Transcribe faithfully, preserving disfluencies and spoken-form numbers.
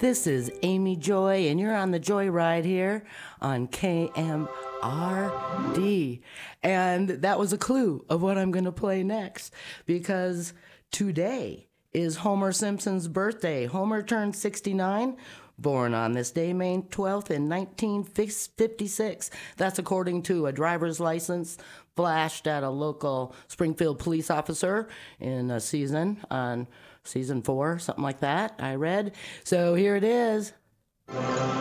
This is Amy Joy, and you're on the Joy Ride here on K M R D. And that was a clue of what I'm going to play next, because today is Homer Simpson's birthday. Homer turned sixty-nine, born on this day, May twelfth, in nineteen fifty-six. That's according to a driver's license flashed at a local Springfield police officer in a season on season four, something like that, I read. So here it is.